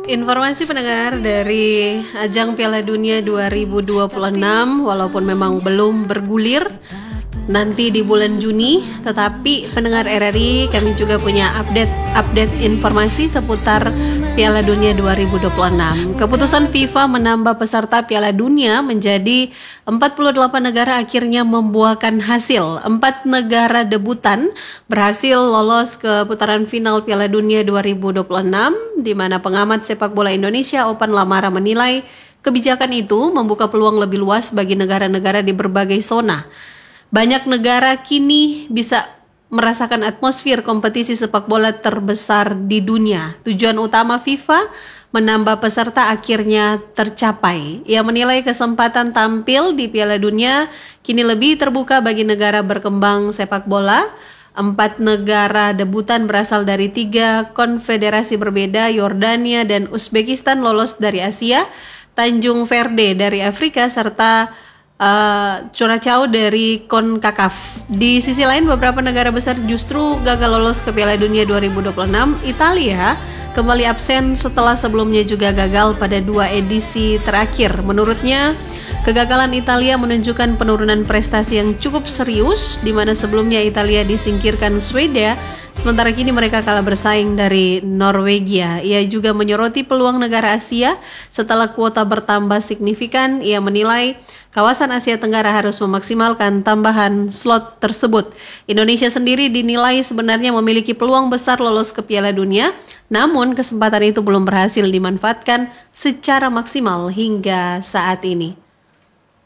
Informasi pendengar dari ajang Piala Dunia 2026, walaupun memang belum bergulir nanti di bulan Juni, tetapi pendengar RRI kami juga punya update informasi seputar Piala Dunia 2026. Keputusan FIFA menambah peserta Piala Dunia menjadi 48 negara akhirnya membuahkan hasil. 4 negara debutan berhasil lolos ke putaran final Piala Dunia 2026, di mana pengamat sepak bola Indonesia Opan Lamara menilai kebijakan itu membuka peluang lebih luas bagi negara-negara di berbagai zona. Banyak negara kini bisa merasakan atmosfer kompetisi sepak bola terbesar di dunia. Tujuan utama FIFA menambah peserta akhirnya tercapai. Ia menilai kesempatan tampil di Piala Dunia kini lebih terbuka bagi negara berkembang sepak bola. 4 negara debutan berasal dari 3 konfederasi berbeda, Yordania dan Uzbekistan lolos dari Asia, Tanjung Verde dari Afrika, serta Curacao dari CONCACAF. Di sisi lain, beberapa negara besar justru gagal lolos ke Piala Dunia 2026. Italia kembali absen setelah sebelumnya juga gagal pada 2 edisi terakhir. Menurutnya, kegagalan Italia menunjukkan penurunan prestasi yang cukup serius, di mana sebelumnya Italia disingkirkan Swedia, sementara kini mereka kalah bersaing dari Norwegia. Ia juga menyoroti peluang negara Asia setelah kuota bertambah signifikan. Ia menilai kawasan Asia Tenggara harus memaksimalkan tambahan slot tersebut. Indonesia sendiri dinilai sebenarnya memiliki peluang besar lolos ke Piala Dunia, namun kesempatan itu belum berhasil dimanfaatkan secara maksimal hingga saat ini.